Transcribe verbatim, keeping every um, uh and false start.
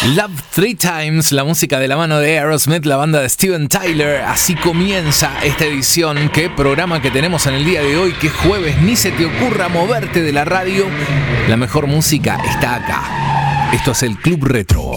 Love Three Times, la música de la mano de Aerosmith, la banda de Steven Tyler. Así comienza esta edición. ¿Qué programa que tenemos en el día de hoy? Que jueves, ni se te ocurra moverte de la radio. La mejor música está acá. Esto es el Club Retro.